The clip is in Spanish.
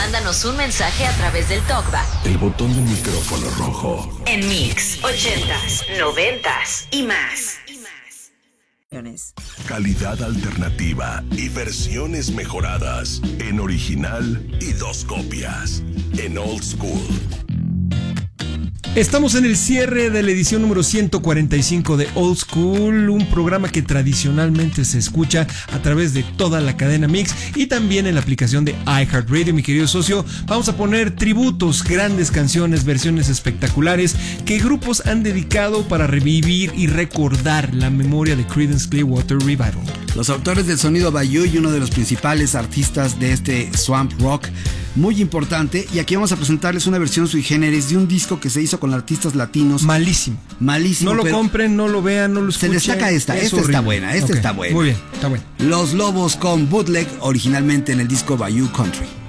Mándanos un mensaje a través del TalkBack. El botón del micrófono rojo. En Mix 80s, 90s y más. Calidad alternativa y versiones mejoradas en original y 2 copias en Old School. Estamos en el cierre de la edición número 145 de Old School, un programa que tradicionalmente se escucha a través de toda la cadena Mix y también en la aplicación de iHeartRadio. Mi querido socio, vamos a poner tributos, grandes canciones, versiones espectaculares que grupos han dedicado para revivir y recordar la memoria de Creedence Clearwater Revival. Los autores del sonido Bayou y uno de los principales artistas de este swamp rock muy importante, y aquí vamos a presentarles una versión sui generis de un disco que se hizo con artistas latinos. Malísimo. Malísimo. No lo compren, no lo vean, no lo escuchen. Se destaca esta está buena, esta está buena. Muy bien, está bueno. Los Lobos con Bootleg, originalmente en el disco Bayou Country.